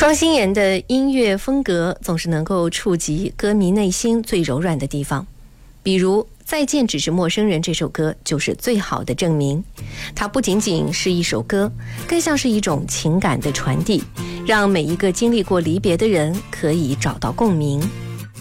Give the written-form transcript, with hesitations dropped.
庄心妍的音乐风格总是能够触及歌迷内心最柔软的地方，比如《再见只是陌生人》这首歌就是最好的证明。它不仅仅是一首歌，更像是一种情感的传递，让每一个经历过离别的人可以找到共鸣。